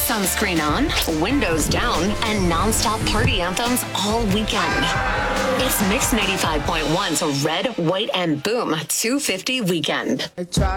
Sunscreen on, windows down, and nonstop party anthems all weekend. It's Mix 95.1's Red, White, and Boom 250 Weekend. I try